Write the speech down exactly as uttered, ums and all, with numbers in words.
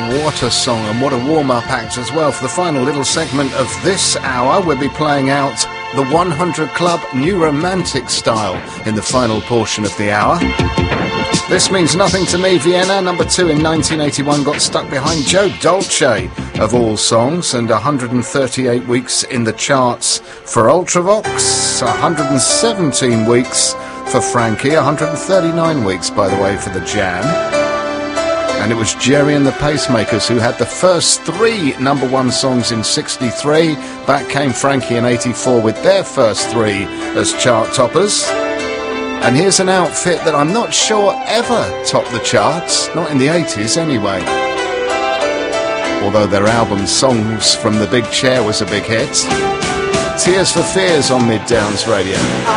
what a song, and what a warm-up act as well. For the final little segment of this hour, we'll be playing out the one hundred Club New Romantic style in the final portion of the hour. This Means Nothing to Me, Vienna, number two in nineteen eighty-one, got stuck behind Joe Dolce, of all songs, and one hundred thirty-eight weeks in the charts for Ultravox, one hundred seventeen weeks for Frankie, one hundred thirty-nine weeks, by the way, for the Jam. And it was Jerry and the Pacemakers who had the first three number one songs in sixty-three. Back came Frankie in eighty-four with their first three as chart toppers. And here's an outfit that I'm not sure ever topped the charts, not in the eighties anyway. Although their album Songs from the Big Chair was a big hit. Tears for Fears on Mid Downs Radio.